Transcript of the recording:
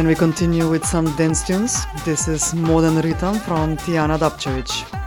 And we continue with some dance tunes. This is Modern Rhythm from Tijana Dapčević.